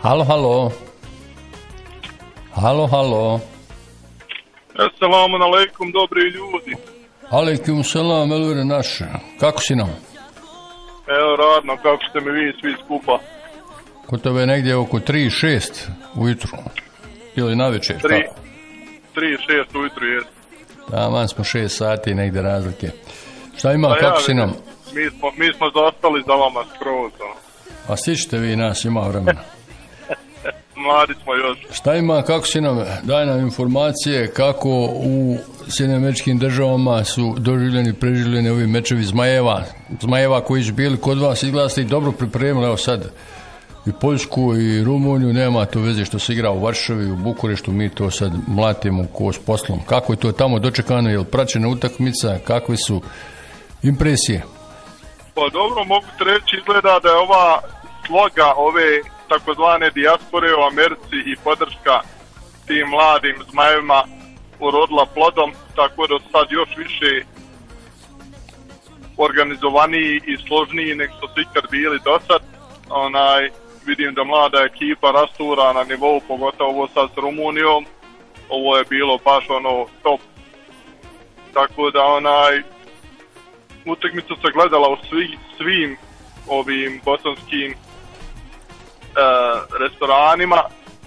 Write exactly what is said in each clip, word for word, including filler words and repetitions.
Halo, halo. Halo, halo. Assalamu alaikum, dobri ljudi. Alaikum salam, Elvire naše. Kako si nam? Evo radno, kako ste mi vi svi skupa? Kod tebe negdje oko tri šest ujutru. Ili na večer, tri, tri šest ujutru jest. Taman smo šest sati negdje razlike. Šta ima, pa kako ja, si nam? Mi smo, mi smo zostali za vama skroz. A stićete vi nas, ima vremena. Mladi smo još. Šta ima, kako si nam, daj nam informacije kako u Sjedinjenim Američkim Državama su doživljeni, preživljeni ovi mečevi Zmajeva, Zmajeva koji su bili kod vas, izgledali dobro pripremili, evo sad i Poljsku i Rumuniju, nema to veze što se igra u Varšavi, u Bukureštu, mi to sad mlatimo ko s poslom. Kako je to tamo dočekano, je li praćena utakmica, kakve su impresije? Pa dobro, mogu ti reći, izgleda da je ova sloga ove takozvane dijaspore u Americi i podrška tim mladim Zmajevima urodila plodom, tako da sad još više organizovaniji i složniji nek što su ikad bili do sad. Onaj, vidim da mlada ekipa rastura na nivou, pogotovo ovo sad s Rumunijom, ovo je bilo baš ono top. Tako da onaj, utakmica se gledala u svi, svim ovim bosanskim Uh, restoranima,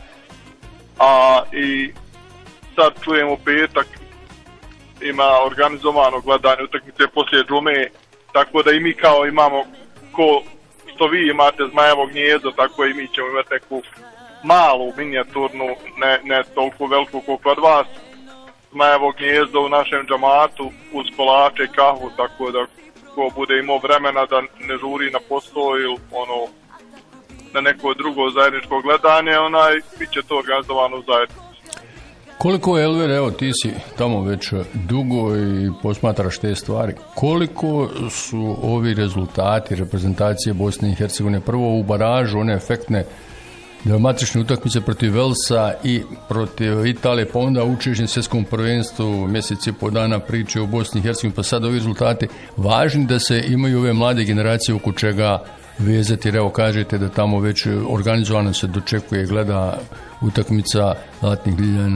a i sad čujemo petak ima organizovano gledanje utakmice poslije džume, tako da i mi kao imamo ko što vi imate Zmajevo gnjezdo, tako i mi ćemo imati neku malu minijaturnu, ne, ne toliko veliku kao kod vas, Zmajevo gnjezdo u našem džamatu uz kolače i kahvu, tako da ko bude imao vremena da ne žuri na posao ili ono na neko drugo zajedničko gledanje, onaj, bit će to organizovano u zajednici. Koliko, Elvire, evo ti si tamo već dugo i posmatraš te stvari, koliko su ovi rezultati reprezentacije Bosne i Hercegovine, prvo u baražu, one efektne dramatične utakmice protiv Velsa i protiv Italije, pa onda učešće na svjetskom prvenstvu, mjesec i po dana priče o Bosni i Hercegovini, pa sad ovi rezultati, važni da se imaju ove mlade generacije oko čega vezati, jer evo kažete da tamo već organizovano se dočekuje, gleda utakmica Zlatnih Ljiljana